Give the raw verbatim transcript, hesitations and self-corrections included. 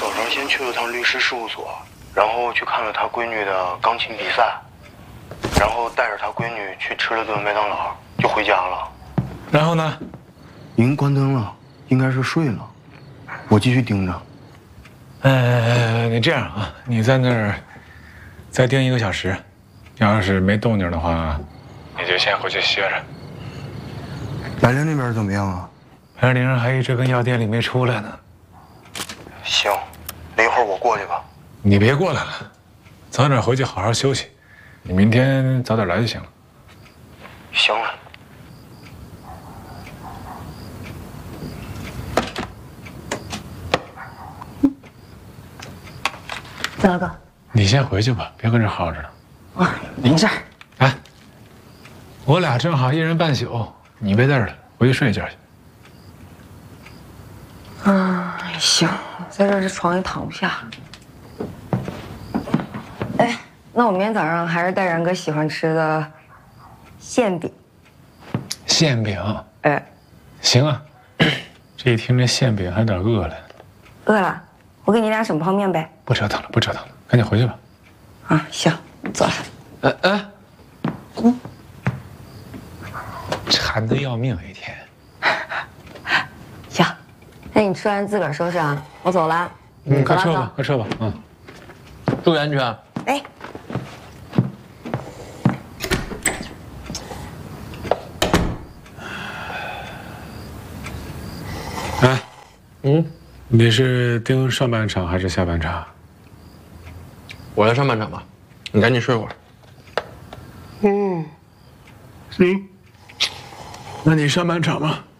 早上先去了趟律师事务所，然后去看了他闺女的钢琴比赛，然后带着他闺女去吃了顿麦当劳，就回家了。 然后呢？ 您关灯了，应该是睡了。我继续盯着。 呃，你这样啊，你在那儿再盯一个小时，要是没动静的话，你就先回去歇着。 白莲那边怎么样啊？ 白灵还一直跟药店里没出来呢。 行，那一会儿我过去吧。 你别过来了，早点回去好好休息。你明天早点来就行了。 行了。 曾大哥， 你先回去吧，别跟这耗着了。 啊，没事。 哎，我俩正好一人半宿，你别在这儿了，回去睡一觉去。 啊，行，在这这床也躺不下。哎，那我明天早上还是带然哥喜欢吃的馅饼。 馅饼？ 哎， 行啊。这一听这馅饼，还有点饿了。 饿了，我给你俩省泡面呗。 不折腾了，不折腾了，赶紧回去吧。 啊，行，走了。 哎哎，嗯，馋得要命，一天。 行，那你吃完自个儿收拾啊，我走了。 嗯，快撤吧，快撤吧，嗯。注意安全。 哎。 哎，嗯，你是盯上半场还是下半场？ 我来上半场吧，你赶紧睡会儿。 嗯，行，那你上半场吧。